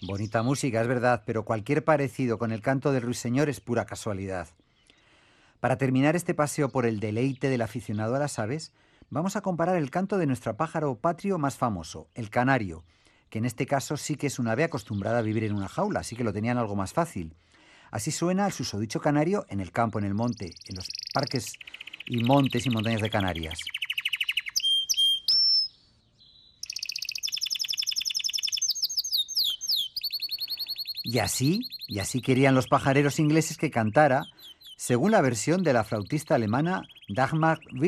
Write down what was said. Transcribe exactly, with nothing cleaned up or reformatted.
Bonita música, es verdad, pero cualquier parecido con el canto del ruiseñor es pura casualidad. Para terminar este paseo por el deleite del aficionado a las aves, vamos a comparar el canto de nuestro pájaro patrio más famoso, el canario, que en este caso sí que es un ave acostumbrada a vivir en una jaula, así que lo tenían algo más fácil. Así suena el susodicho canario en el campo, en el monte, en los parques y montes y montañas de Canarias. Y así, y así querían los pajareros ingleses que cantara, según la versión de la flautista alemana Dagmar